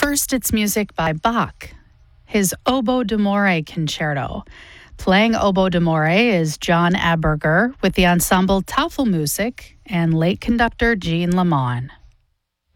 First, it's music by Bach, his Oboe d'Amore Concerto. Playing Oboe d'Amore is John Aberger with the ensemble Tafelmusik and late conductor Jean Lamont.